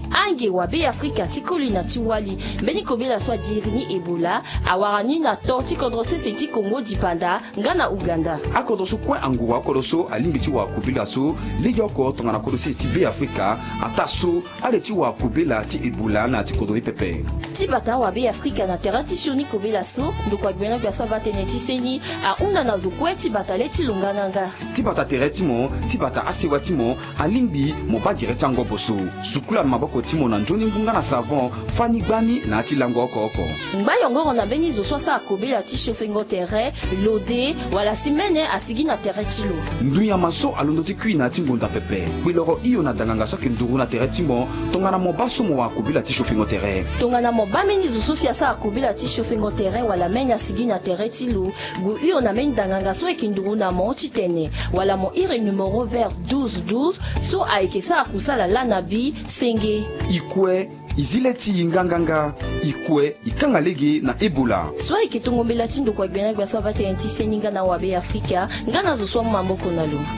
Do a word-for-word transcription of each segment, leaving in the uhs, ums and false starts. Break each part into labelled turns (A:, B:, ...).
A: ange wa be Afrika tikoli na tiwali mbeni kobela swa dirini Ebola awarani na torti kodrose seti Kongo dipanda ngana Uganda
B: akodoso kwa angu akodoso alimbiti wa kubila so ligoko tongana kodose ti be Afrika ataso aleti wa kubila ti Ebola na ti kodori pepe
A: ti bata wa be Afrika na terati shoni kobela so ndokwa gbena kwa swa bateneti seni a unda na zokwe ti bata leti lungananga
B: ti bata tereti mo ti bata asewa ti mo alimbi mo ba direti ango boso sukula maboko ti mo na njoni ngunga na savon fani gbani na ti lango oko oko
A: ngba yongoro na beni zo so sa kobela ti chauffengo terre lode wala simene asigi na tereti lo
B: nduya maso alondo ti kui na ti ngonda pepe biloro iyo na danganga so ke nduru na tereti mo tongana mo baso mo wa kobela ti chauffengo terre
A: tongana mo ba meni zo so sia sa kobela ti chauffengo terre wala meni asigi na tereti lo gu iyo na meni danganga so ke nduru na mo ti tene wala mo ire numéro vert douze douze so aikesa akusala lanabi senge
B: ikwe izileti nganganga ikwe ikangalege na Ebola
A: so iketongombela tindo kwa gbena kwa swa bateneti seni ngana wa be Afrika ngana zo swa mamboko na lo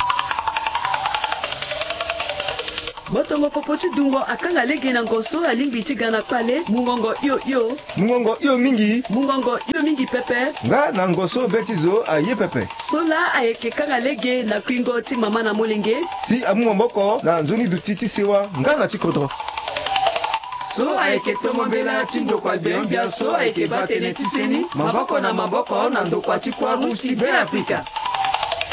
C: Botongo popoti dungo akanga lege na ngoso alimbi tigana pale mungongo yo yo
D: mungongo yo mingi
C: mungongo yo mingi pepe
D: nga na ngoso betizo aye pepe
C: sola ayeke kanga lege na kwingo ti mama na molenge
D: si amu mboko na nzuni duti ti sewa nga na tikodro
C: so ayeke tomombela ti ndokwa biombia so ayeke batene ti seni maboko na maboko na ndokwa ti kwaru ti be Afrika